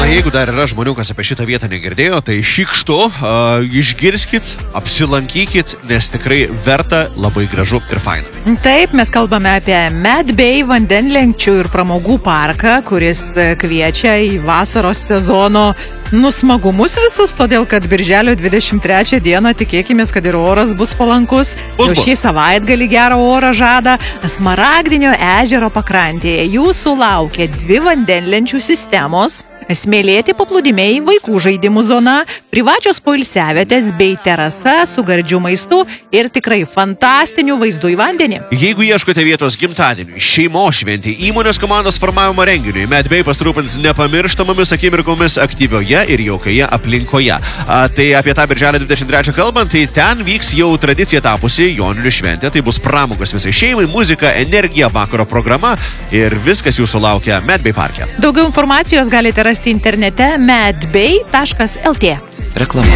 Jeigu dar yra žmonių, kas apie šitą vietą negirdėjo, tai šykštu, išgirskit, apsilankykit, nes tikrai verta, labai gražu ir faina. Taip, mes kalbame apie Mad Bay vandenlenkčių ir pramogų parką, kuris kviečia į vasaros sezono nusmagumus visus, todėl kad birželio 23 dieną tikėkime, kad ir oras bus palankus. Jau šį savaitgalį gerą orą žada. Smaragdinio ežero pakrantėje jūsų laukia 2 vandenlenčių sistemos, smėlėti paplūdimiai, vaikų žaidimų zona, privačios poilsiavietės bei terasa su gardžiu maistu ir tikrai fantastiniu vaizdu į vandenį. Jeigu ieškote vietos gimtadieniui, šeimos šventei, įmonės komandos formavimo renginiui, Mad Bay pasirūpins nepamirštamomis akimirkomis aktyvioje ir jaukioje aplinkoje. Tai apie tą birželio 23 kalbant, tai ten vyks jau tradicija tapusi Joninių šventė, tai bus pramogos visai šeimai, muzika, energija, vakaro programa ir viskas jūsų laukia Mad Bay parke. Daugiau informacijos galite rasti internete madbay.lt. Reklama.